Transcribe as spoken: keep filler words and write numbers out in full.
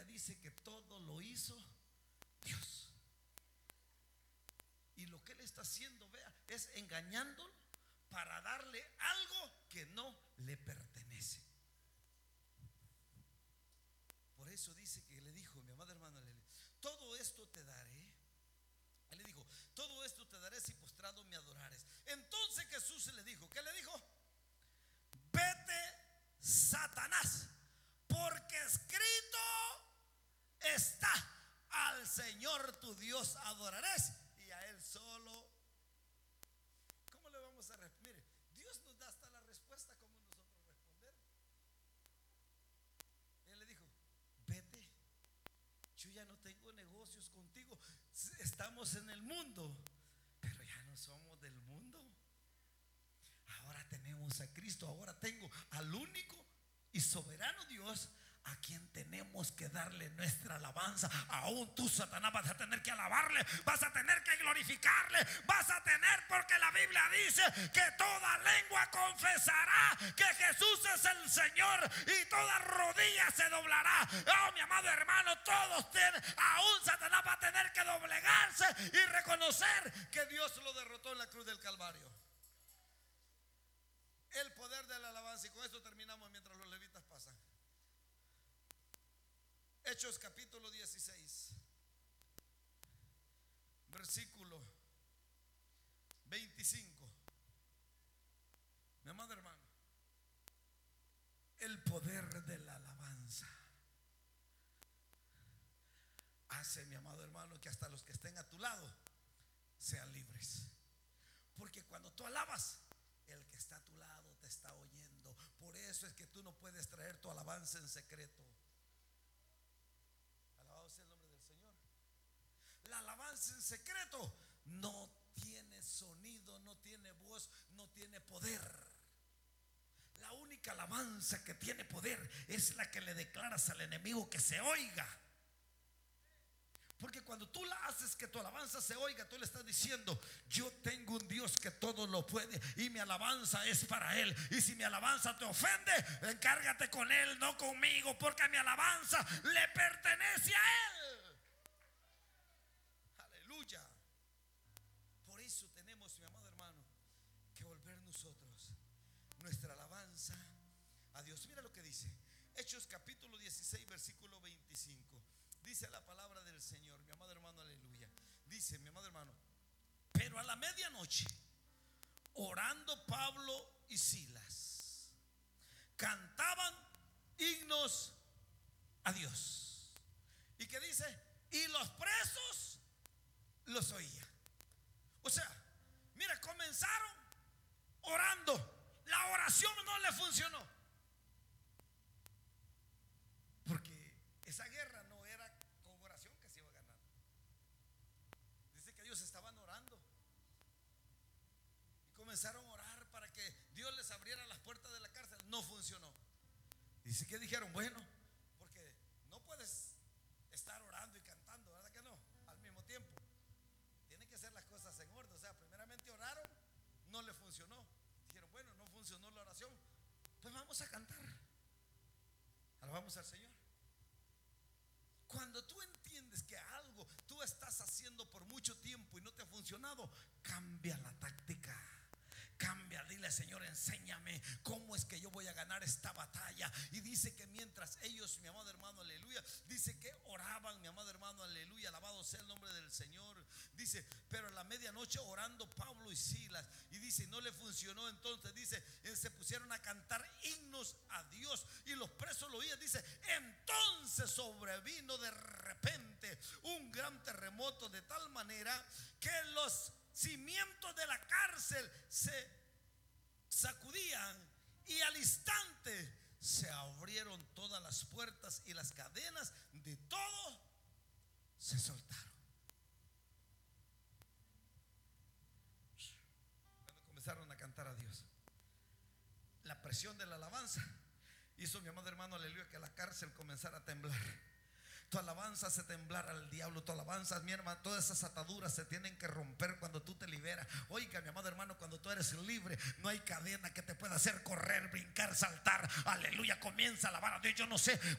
Biblia dice que todo lo hizo Dios. Y lo que él está haciendo, vea, es engañándolo para darle algo que no le pertenece. Por eso dice que le dijo, mi amada hermana, todo esto te daré. Él le dijo, todo esto te daré si postrado me adorares. Entonces Jesús le dijo, ¿qué le dijo? Vete, Satanás, porque escrito está: al Señor tu Dios adorarás y a Él solo. ¿Cómo le vamos a responder? Mire, Dios nos da hasta la respuesta como nosotros responder. Él le dijo, vete, yo ya no tengo negocios contigo. Estamos en el mundo, pero ya no somos del mundo. Ahora tenemos a Cristo. Ahora tengo al único y soberano Dios a quien tenemos que darle nuestra alabanza. Aún tú, Satanás, vas a tener que alabarle, vas a tener que glorificarle, vas a tener, porque la Biblia dice que toda lengua confesará que Jesús es el Señor y toda rodilla se doblará. Oh, mi amado hermano, todos tienen, aún Satanás va a tener que doblegarse y reconocer que Dios lo derrotó en la cruz del Calvario. El poder de la alabanza. Y con esto terminamos mientras los levitas pasan. Hechos capítulo dieciséis, versículo veinticinco. Mi amado hermano, el poder de la alabanza hace, mi amado hermano, que hasta los que estén a tu lado sean libres. Porque cuando tú alabas, el que está a tu lado te está oyendo. Por eso es que tú no puedes traer tu alabanza en secreto. Alabado sea el nombre del Señor. La alabanza en secreto no tiene sonido, no tiene voz, no tiene poder. La única alabanza que tiene poder es la que le declaras al enemigo que se oiga. Porque cuando tú la haces que tu alabanza se oiga, tú le estás diciendo: yo tengo un Dios que todo lo puede y mi alabanza es para Él. Y si mi alabanza te ofende, encárgate con Él, no conmigo, porque mi alabanza le pertenece a Él. Aleluya. Por eso tenemos, mi amado hermano, que volver nosotros nuestra alabanza a Dios. Mira lo que dice Hechos capítulo dieciséis, versículo veinticinco. Dice la palabra del Señor, mi amado hermano, aleluya. Dice, mi amado hermano, pero a la medianoche, orando Pablo y Silas, cantaban himnos a Dios. ¿Y qué dice? Y los presos los oían. O sea, mira, comenzaron orando. La oración no le funcionó, porque esa guerra no era con oración que se iba a ganar. Dice que ellos estaban orando y comenzaron a orar para que Dios les abriera las puertas de la cárcel. No funcionó. Dice que dijeron, bueno, porque no puedes estar orando y cantando, ¿verdad que no? Al mismo tiempo. Tienen que hacer las cosas en orden. O sea, primeramente oraron, no le funcionó. Dijeron, bueno, no funcionó la oración, pues vamos a cantar. Alabamos al Señor. Cuando tú entiendes que algo tú estás haciendo por mucho tiempo y no te ha funcionado, cambia la táctica. Cambia, dile: Señor, enséñame cómo es que yo voy a ganar esta batalla. Y dice que mientras ellos, mi amado hermano, aleluya, dice que oraban, mi amado hermano, aleluya, alabado sea el nombre del Señor. Dice, pero a la medianoche orando Pablo y Silas, y dice, no le funcionó. Entonces dice, se pusieron a cantar himnos a Dios y los presos lo oían. Dice, entonces sobrevino de repente un gran terremoto, de tal manera que los cimientos de la cárcel se sacudían y al instante se abrieron todas las puertas y las cadenas de todo se soltaron. Cuando comenzaron a cantar a Dios, la presión de la alabanza hizo, mi amado hermano, aleluya, que la cárcel comenzara a temblar. Tu alabanza hace temblar al diablo. Tu alabanza, mi hermano, todas esas ataduras se tienen que romper cuando tú te liberas. Oiga, mi amado hermano, cuando tú eres libre, no hay cadena que te pueda hacer correr, brincar, saltar. Aleluya, comienza a alabar a Dios. Yo no sé